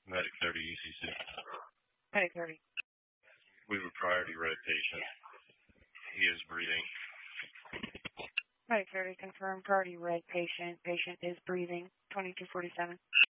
Medic 30 ECC. Medic 30. We have a priority red patient. He is breathing. Medic 30, confirmed priority red patient. Patient is breathing. 2247.